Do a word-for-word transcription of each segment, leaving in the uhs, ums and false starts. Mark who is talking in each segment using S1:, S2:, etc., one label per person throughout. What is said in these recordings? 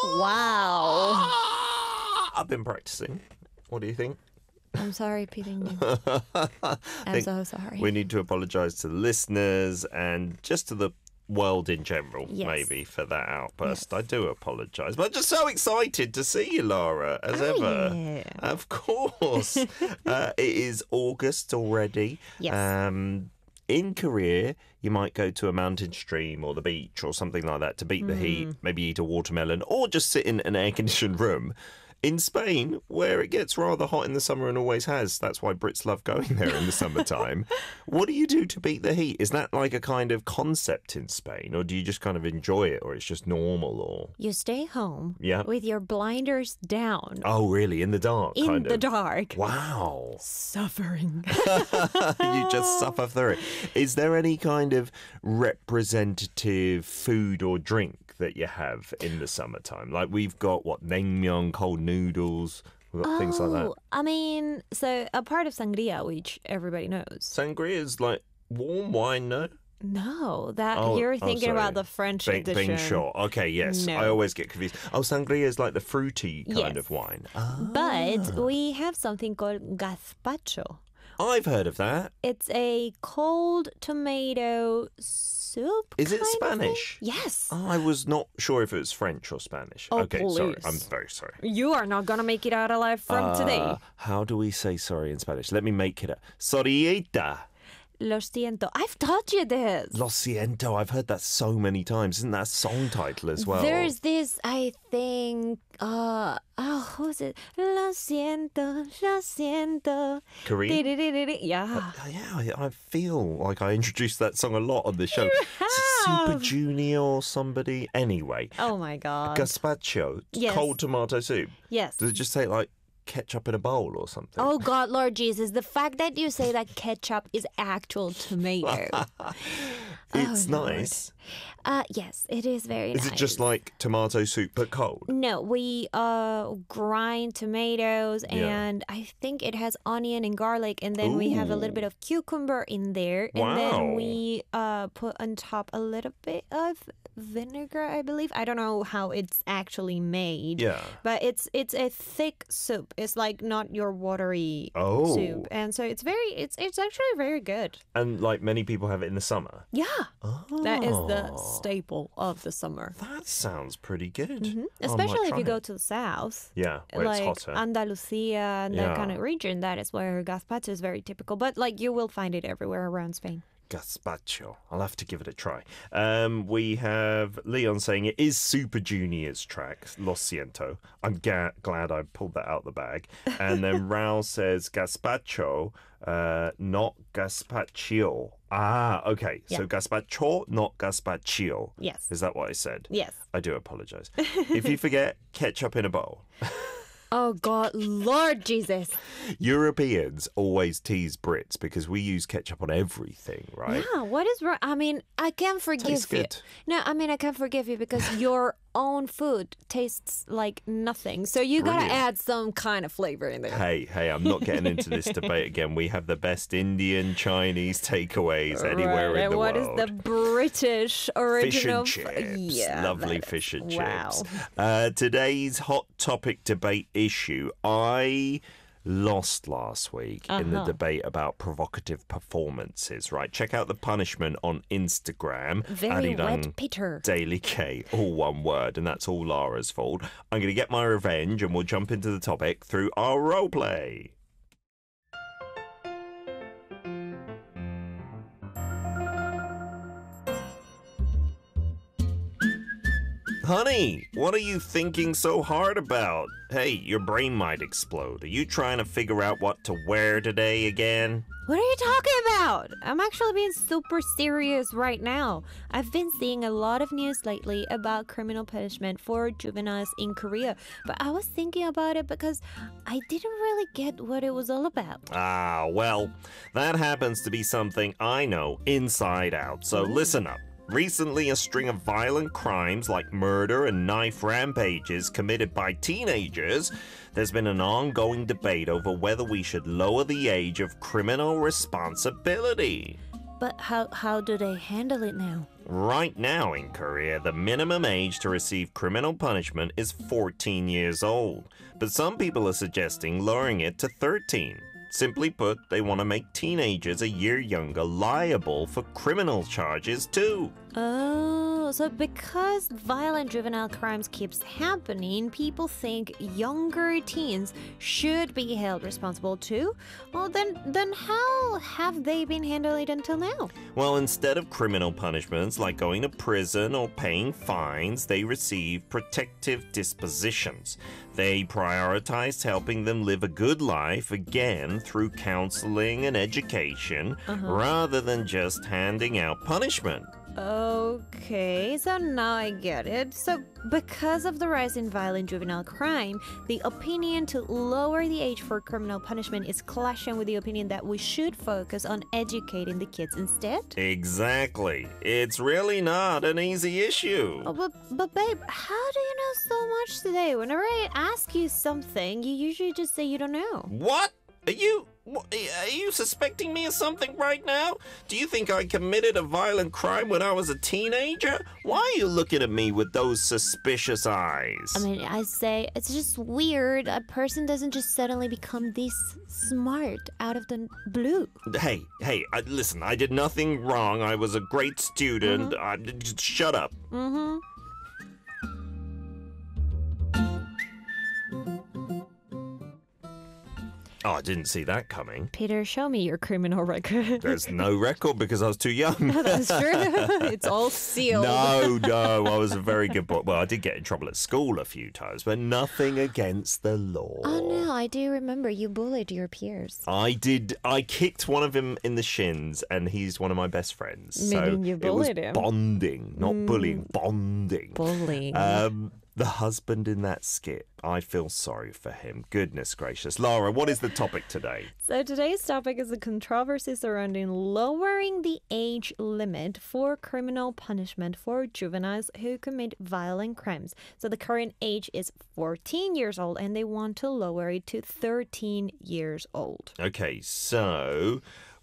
S1: Wow.
S2: I've been practicing. What do you think?
S1: I'm sorry, Peter. I'm so sorry.
S2: We need to apologise to the listeners and just to the world in general,
S1: yes.
S2: maybe, for that outburst.
S1: Yes.
S2: I do apologise. But I'm just so excited to see you, Lara, as
S1: oh,
S2: ever.
S1: Yeah.
S2: Of course. uh, it is August already.
S1: Yes.
S2: Um, in Korea, you might go to a mountain stream or the beach or something like that to beat the
S1: Mm.
S2: heat, maybe eat a watermelon, or just sit in an air-conditioned room. In Spain, where it gets rather hot in the summer and always has, that's why Brits love going there in the summertime. What do you do to beat the heat? Is that like a kind of concept in Spain, or do you just kind of enjoy it, or it's just normal? Or
S1: You stay home
S2: yeah.
S1: with your blinders down.
S2: Oh, really? In the dark?
S1: In
S2: kind
S1: the
S2: of?
S1: dark.
S2: Wow.
S1: Suffering.
S2: You just suffer through it. Is there any kind of representative food or drink that you have in the summertime? Like we've got, what, naengmyeon, cold noodles, we've got
S1: oh,
S2: things like that.
S1: I mean, so a part of sangria, which everybody knows.
S2: Sangria is like warm wine, no?
S1: No, that
S2: Oh,
S1: you're
S2: oh,
S1: thinking
S2: sorry.
S1: about the French
S2: Bing,
S1: edition.
S2: Bing shot. Okay, yes.
S1: No.
S2: I always get confused. Oh, sangria is like the fruity kind
S1: Yes.
S2: of wine. Ah.
S1: But we have something called gazpacho.
S2: I've heard of that.
S1: It's a cold tomato soup.
S2: Is it
S1: kind of
S2: Spanish?
S1: thing? Yes.
S2: Oh, I was not sure if it was French or Spanish.
S1: Oh,
S2: okay, sorry.
S1: please.
S2: I'm very sorry.
S1: You are not going to make it out alive from
S2: Uh,
S1: today.
S2: How do we say sorry in Spanish? Let me make it up. Sorrieta.
S1: Lo siento. I've taught you this.
S2: Lo siento. I've heard that so many times. Isn't that a song title as well?
S1: There's this, I think, uh, oh, who's it? Lo siento, lo siento.
S2: Korean?
S1: Di-di-di-di-di. Yeah.
S2: Uh, yeah, I, I feel like I introduced that song a lot on the show. Is it Super
S1: have.
S2: Junior or somebody? Anyway,
S1: Oh my God.
S2: gazpacho,
S1: Yes.
S2: cold tomato soup.
S1: Yes.
S2: Does it just say like ketchup in a bowl or something?
S1: Oh God, Lord Jesus! The fact that you say that ketchup is actual tomato.
S2: It's
S1: Oh, Lord.
S2: nice.
S1: Uh, yes, it is very
S2: Is
S1: nice.
S2: it just like tomato soup but cold?
S1: No, we uh grind tomatoes,
S2: Yeah.
S1: and I think it has onion and garlic, and then we have a little
S2: Ooh.
S1: bit of cucumber in there, and
S2: Wow.
S1: then we uh put on top a little bit of vinegar, I believe. I don't know how it's actually made.
S2: Yeah.
S1: But it's it's a thick soup. It's like not your watery
S2: Oh.
S1: soup, and so it's very it's it's actually very good.
S2: And like many people have it in the summer.
S1: Yeah,
S2: Oh.
S1: that is the staple of the summer.
S2: That sounds pretty good.
S1: Mhm.
S2: I might
S1: Especially if
S2: try
S1: you go
S2: it.
S1: to the south.
S2: Yeah, where
S1: like
S2: it's hotter.
S1: Andalusia and that kind
S2: Yeah.
S1: of region, that is where gazpacho is very typical. But like you will find it everywhere around Spain.
S2: Gazpacho. I'll have to give it a try. Um, we have Leon saying it is Super Junior's track, Lo Siento. I'm ga- glad I pulled that out the bag. And then Raul says gazpacho, uh, not gazpacho. Ah, okay. So
S1: Yeah.
S2: gazpacho, not gazpacho.
S1: Yes.
S2: Is that what I said?
S1: Yes.
S2: I do apologize. If you forget, ketchup in a bowl.
S1: Oh God, Lord Jesus.
S2: Europeans always tease Brits because we use ketchup on everything, right?
S1: Yeah, what is wrong? I mean, I can forgive
S2: Tastes
S1: you.
S2: good.
S1: No, I mean, I can forgive you because your own food tastes like nothing. So you gotta
S2: Brilliant.
S1: add some kind of flavor in there.
S2: Hey, hey, I'm not getting into this debate again. We have the best Indian, Chinese takeaways anywhere
S1: Right,
S2: in
S1: and
S2: the
S1: what
S2: world.
S1: is the British
S2: Fish
S1: original?
S2: and
S1: f-
S2: chips.
S1: Yeah,
S2: Lovely
S1: that-
S2: fish and
S1: wow.
S2: chips. Uh, today's hot topic debate issue. I lost last week in the
S1: Uh-huh.
S2: debate about provocative performances, right? Check out the punishment on Instagram.
S1: Very
S2: Arirang
S1: wet Peter.
S2: Daily K, all one word, and that's all Lara's fault. I'm going to get my revenge, and we'll jump into the topic through our role play. Honey, what are you thinking so hard about? Hey, your brain might explode. Are you trying to figure out what to wear today again?
S1: What are you talking about? I'm actually being super serious right now. I've been seeing a lot of news lately about criminal punishment for juveniles in Korea, but I was thinking about it because I didn't really get what it was all about.
S2: Ah, well, that happens to be something I know inside out, so listen up. Recently, a string of violent crimes like murder and knife rampages committed by teenagers, there's been an ongoing debate over whether we should lower the age of criminal responsibility.
S1: But how, how do they handle it now?
S2: Right now in Korea, the minimum age to receive criminal punishment is fourteen years old, but some people are suggesting lowering it to thirteen. Simply put, they want to make teenagers a year younger liable for criminal charges too.
S1: Oh, so because violent juvenile crimes keeps happening, people think younger teens should be held responsible too? Well, then, then how have they been handling it until now?
S2: Well, instead of criminal punishments like going to prison or paying fines, they receive protective dispositions. They prioritized helping them live a good life again through counseling and education
S1: Uh-huh.
S2: rather than just handing out punishment.
S1: Okay, so now I get it. So, because of the rise in violent juvenile crime, the opinion to lower the age for criminal punishment is clashing with the opinion that we should focus on educating the kids instead?
S2: Exactly. It's really not an easy issue.
S1: Oh, but, but babe, how do you know so much today? Whenever I ask you something, you usually just say you don't know.
S2: What? Are you wh- are you suspecting me of something right now? Do you think I committed a violent crime when I was a teenager? Why are you looking at me with those suspicious eyes?
S1: I mean, I say it's just weird. A person doesn't just suddenly become this smart out of the blue.
S2: Hey, hey, I, listen, I did nothing wrong. I was a great student. I, just shut up.
S1: Mm-hmm.
S2: Oh, I didn't see that coming.
S1: Peter, show me your criminal record.
S2: There's no record because I was too young.
S1: That's true. It's all sealed.
S2: No, no, I was a very good boy. Well, I did get in trouble at school a few times, but nothing against the law.
S1: Oh no, I do remember you bullied your peers.
S2: I did. I kicked one of him in the shins, and he's one of my best friends. So
S1: Meaning you bullied
S2: it
S1: him.
S2: was bonding, not bullying, bonding.
S1: Bullying.
S2: Um, the husband in that skit, I feel sorry for him. Goodness gracious. Laura, what is the topic today?
S1: So today's topic is a controversy surrounding lowering the age limit for criminal punishment for juveniles who commit violent crimes. So the current age is fourteen years old and they want to lower it to thirteen years old.
S2: Okay, so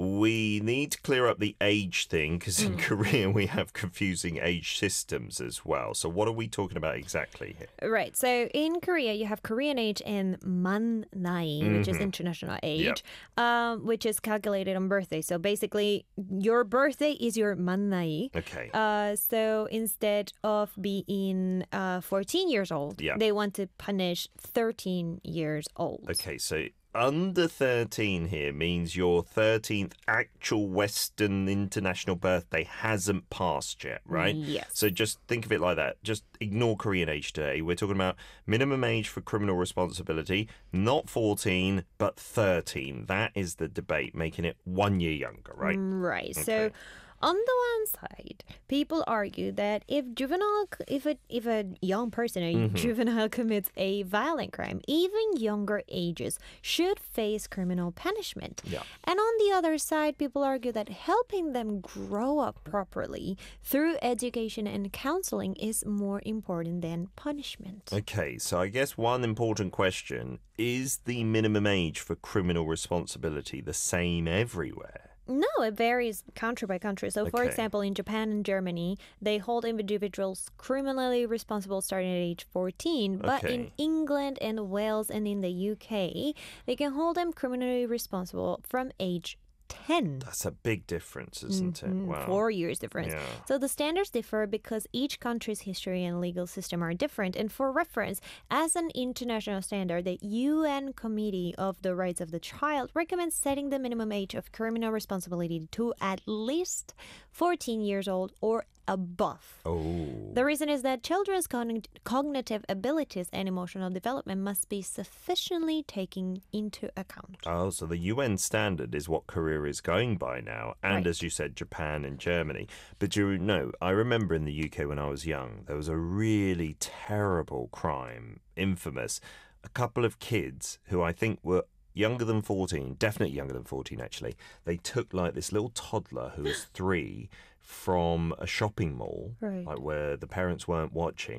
S2: we need to clear up the age thing because in Korea we have confusing age systems as well. So what are we talking about exactly here?
S1: Right. So in Korea, you have Korean age and man 나이, which is international age,
S2: Yep.
S1: um, which is calculated on birthday. So basically, your birthday is your man 나이.
S2: Okay.
S1: Uh, so instead of being uh, fourteen years old,
S2: Yeah.
S1: they want to punish thirteen years old.
S2: Okay, so under thirteen here means your thirteenth actual Western international birthday hasn't passed yet, right?
S1: Yes.
S2: So just think of it like that. Just ignore Korean age today. We're talking about minimum age for criminal responsibility, not fourteen, but thirteen. That is the debate, making it one year younger, right?
S1: Right. So
S2: Okay.
S1: on the one side, people argue that if juvenile, if a if a young person, a
S2: Mm-hmm.
S1: juvenile commits a violent crime, even younger ages should face criminal punishment.
S2: Yeah.
S1: And on the other side, people argue that helping them grow up properly through education and counseling is more important than punishment.
S2: Okay, so I guess one important question is the minimum age for criminal responsibility the same everywhere?
S1: No, it varies country by country. So, for
S2: Okay.
S1: example, in Japan and Germany, they hold individuals criminally responsible starting at age fourteen. But in
S2: Okay.
S1: England and Wales and in the U K, they can hold them criminally responsible from age ten.
S2: That's a big difference, isn't it?
S1: Mm,
S2: Wow.
S1: Four years difference.
S2: Yeah.
S1: So the standards differ because each country's history and legal system are different. And for reference, as an international standard, the U N Committee of the Rights of the Child recommends setting the minimum age of criminal responsibility to at least fourteen years old or above.
S2: Oh.
S1: The reason is that children's cogn- cognitive abilities and emotional development must be sufficiently taken into account.
S2: Oh, so the U N standard is what Korea is going by now, and
S1: Right.
S2: as you said, Japan and Germany. But you know, I remember in the U K when I was young, there was a really terrible crime, infamous. A couple of kids who I think were younger than fourteen, definitely younger than fourteen actually, they took like this little toddler who was three from a shopping mall,
S1: Right.
S2: like where the parents weren't watching,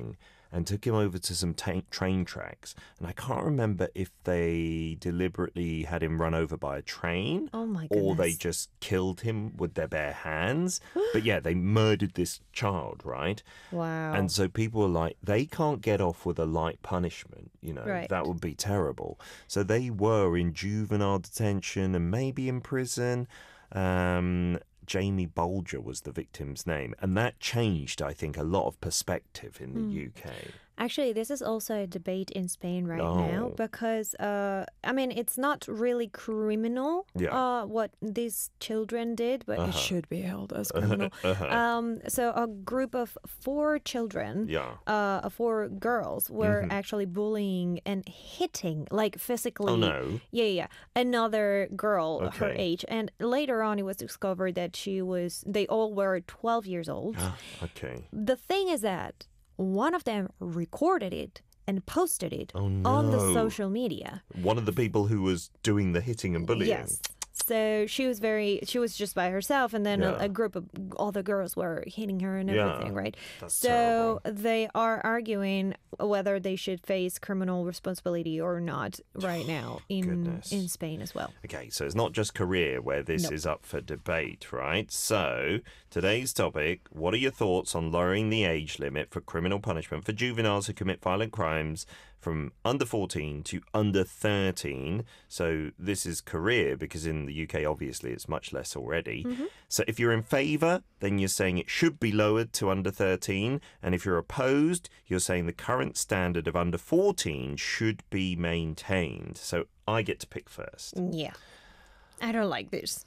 S2: and took him over to some ta- train tracks. And I can't remember if they deliberately had him run over by a train
S1: Oh my
S2: or they
S1: goodness.
S2: just killed him with their bare hands. But yeah, they murdered this child, right?
S1: Wow.
S2: And so people were like, they can't get off with a light punishment, you know,
S1: Right.
S2: that would be terrible. So they were in juvenile detention and maybe in prison. Um, Jamie Bolger was the victim's name. And that changed, I think, a lot of perspective in the
S1: Hmm.
S2: U K.
S1: Actually, this is also a debate in Spain right now
S2: Oh.
S1: because, uh, I mean, it's not really criminal
S2: Yeah.
S1: uh, what these children did, but
S2: Uh-huh.
S1: it should be held as criminal.
S2: Uh-huh.
S1: um, so a group of four children,
S2: Yeah.
S1: uh, four girls, were
S2: Mhm.
S1: actually bullying and hitting, like physically.
S2: Oh, no.
S1: Yeah, yeah, yeah. Another girl her
S2: Okay.
S1: age, and later on, it was discovered that she was. They all were twelve years old.
S2: Okay.
S1: The thing is that one of them recorded it and posted it
S2: Oh, no.
S1: on the social media.
S2: One of the people who was doing the hitting and bullying.
S1: Yes. So she was very, she was just by herself, and then
S2: Yeah.
S1: a, a group of other girls were hitting her and
S2: Yeah,
S1: everything, right?
S2: that's
S1: So
S2: terrible.
S1: they are arguing whether they should face criminal responsibility or not right now in
S2: Goodness.
S1: in Spain as well.
S2: Okay, so it's not just career where this
S1: No.
S2: is up for debate, right? So today's topic, what are your thoughts on lowering the age limit for criminal punishment for juveniles who commit violent crimes from under fourteen to under thirteen? So this is career because in the U K, obviously, it's much less already. So if you're in favour, then you're saying it should be lowered to under thirteen. And if you're opposed, you're saying the current standard of under fourteen should be maintained. So I get to pick first.
S1: Yeah. I don't like this.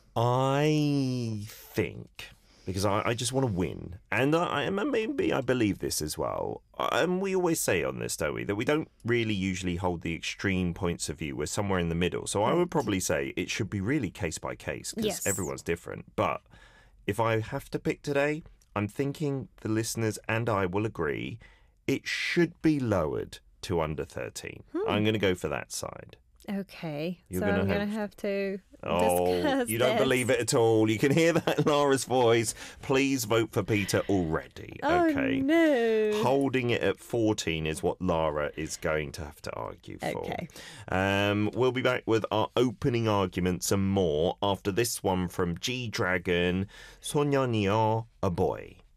S2: I think because I, I just want to win, and I, I maybe I believe this as well. And we always say on this, don't we, that we don't really usually hold the extreme points of view. We're somewhere in the middle. So I would probably say it should be really case by case because
S1: Yes.
S2: everyone's different. But if I have to pick today, I'm thinking the listeners and I will agree it should be lowered to under thirteen. I'm going to go for that side.
S1: Okay.
S2: You're
S1: so
S2: gonna
S1: I'm going
S2: have-
S1: to have to
S2: Oh,
S1: discuss
S2: you don't
S1: this.
S2: believe it at all. You can hear that in Laura's voice. Please vote for Peter already.
S1: Oh,
S2: Okay.
S1: no.
S2: Holding it at fourteen is what Lara is going to have to argue for.
S1: Okay.
S2: Um, we'll be back with our opening arguments and more after this one from G Dragon, Sonyanio, a boy.